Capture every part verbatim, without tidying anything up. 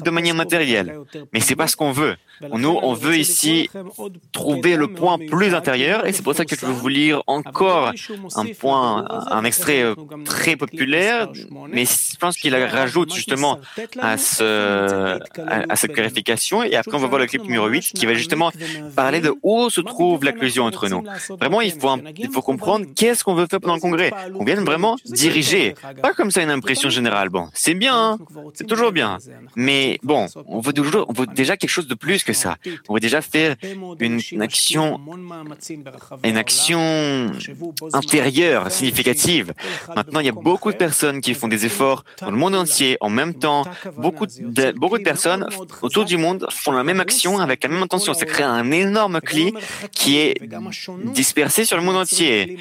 de manière matérielle. Mais c'est pas ce qu'on veut. Nous, on veut ici trouver le point plus intérieur, et c'est pour ça que je vais vous lire encore un point, un extrait très populaire, mais je pense qu'il rajoute justement à, ce, à, à cette clarification, et après on va voir le clip numéro huit qui va justement parler de où se trouve l'inclusion entre nous. Vraiment, il faut, il faut comprendre qu'est-ce qu'on veut faire pendant le congrès. On vient vraiment diriger, pas comme ça une impression générale. Bon, c'est bien, hein, c'est toujours bien, mais bon, on veut toujours, on veut déjà quelque chose de plus que ça. On veut déjà faire une, une action, une action intérieure, significative. Maintenant, il y a beaucoup de personnes qui font des efforts dans le monde entier en même temps. Beaucoup de, beaucoup de personnes autour du monde font la même action avec la même intention. Ça crée un énorme cli qui est dispersé sur le monde entier.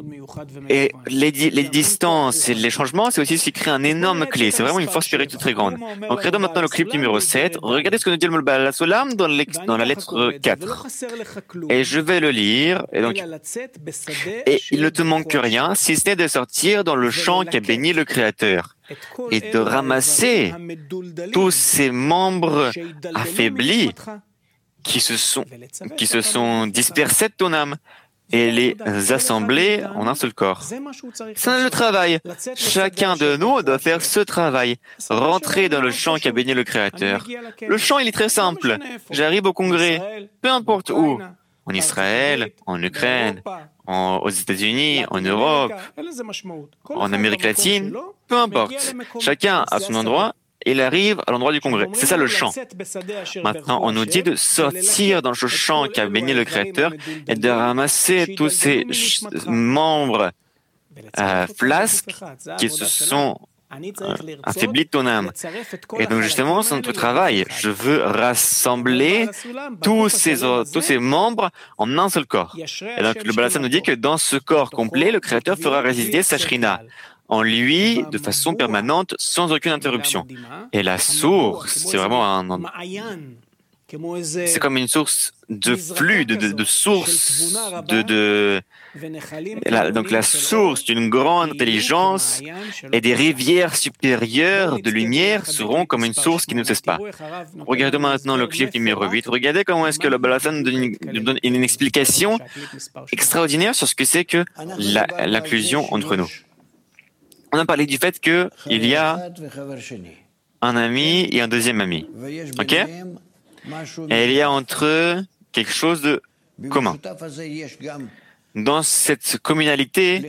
Et les, les distances et les changements, c'est aussi ce qui crée un énorme cli. C'est vraiment une force spirituelle très grande. Donc, regardons maintenant le clip numéro sept. Regardez ce que nous dit le Baal Solam dans, dans la lettre quatre. Et je vais le lire. Et donc, et il ne te manque rien, si ce n'est de sortir dans le champ qu'a béni le Créateur et de ramasser tous ces membres affaiblis qui se sont, qui se sont dispersés de ton âme et les assembler en un seul corps. C'est le travail. Chacun de nous doit faire ce travail. Rentrer dans le champ qu'a béni le Créateur. Le champ, il est très simple. J'arrive au congrès, peu importe où. En Israël, en Ukraine, en, aux États-Unis, en Europe, en Amérique latine, peu importe. Chacun à son endroit, il arrive à l'endroit du congrès. C'est ça le champ. Maintenant, on nous dit de sortir dans le champ qu'a béni le Créateur et de ramasser tous ces membres euh, flasques qui se sont euh, affaiblis de ton âme. Et donc justement, c'est notre travail. Je veux rassembler tous ces, tous ces membres en un seul corps. Et donc le Baal Hachem nous dit que dans ce corps complet, le Créateur fera résider sa Shrina en lui de façon permanente, sans aucune interruption. Et la source, c'est vraiment un... C'est comme une source de flux, de, de, de source, de... de la, donc la source d'une grande intelligence et des rivières supérieures de lumière seront comme une source qui ne cesse pas. Regardez maintenant le clip numéro huit. Regardez comment est-ce que le Baal Hachem donne, donne une explication extraordinaire sur ce que c'est que la, l'inclusion entre nous. On a parlé du fait qu'il y a un ami et un deuxième ami. OK? Et il y a entre eux quelque chose de commun. Dans cette communalité,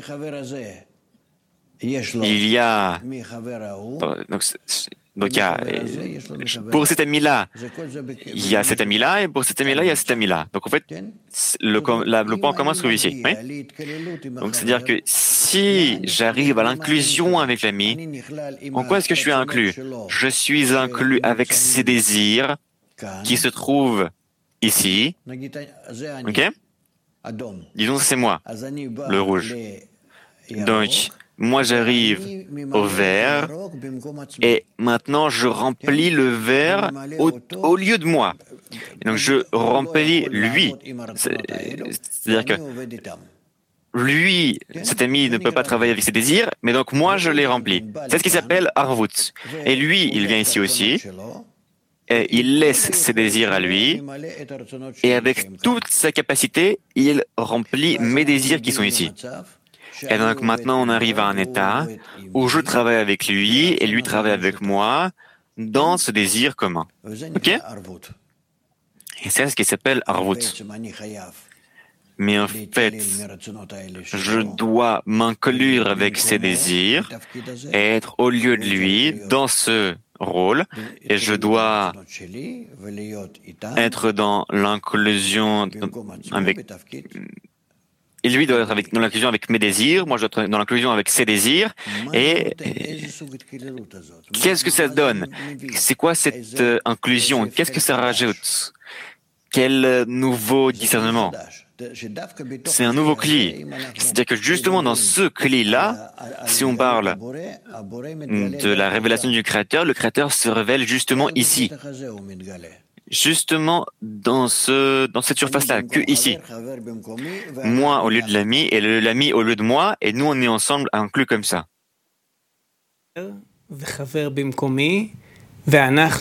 il y a... Donc, donc il y a, pour cet ami-là, il y a cet ami-là, et pour cet ami-là, il y a cet ami-là. Donc en fait, le, la, le point en commun se trouve ici. Oui? Donc c'est-à-dire que si j'arrive à l'inclusion avec l'ami, en quoi est-ce que je suis inclus? Je suis inclus avec ses désirs qui se trouvent ici. Ok? Disons que c'est moi, le rouge. Donc, moi j'arrive au vert et maintenant je remplis le vert au, au lieu de moi. Et donc je remplis lui. C'est-à-dire que lui, cet ami ne peut pas travailler avec ses désirs, mais donc moi je les remplis. C'est ce qui s'appelle Arvut. Et lui, il vient ici aussi. Et il laisse ses désirs à lui, et avec toute sa capacité, il remplit mes désirs qui sont ici. Et donc maintenant, on arrive à un état où je travaille avec lui, et lui travaille avec moi, dans ce désir commun. Ok? Et c'est ce qui s'appelle Arvut. Mais en fait, je dois m'inclure avec ses désirs, et être au lieu de lui, dans ce rôle, et je dois être dans l'inclusion avec, et lui doit être avec, dans l'inclusion avec mes désirs, moi je dois être dans l'inclusion avec ses désirs, et, et qu'est-ce que ça donne? C'est quoi cette euh, inclusion? Qu'est-ce que ça rajoute? Quel nouveau discernement? C'est un nouveau cli. C'est-à-dire que justement dans ce cli-là, si on parle de la révélation du Créateur, le Créateur se révèle justement ici. Justement dans ce, dans cette surface-là, que ici. Moi au lieu de l'ami et l'ami au lieu de moi, et nous on est ensemble inclus comme ça.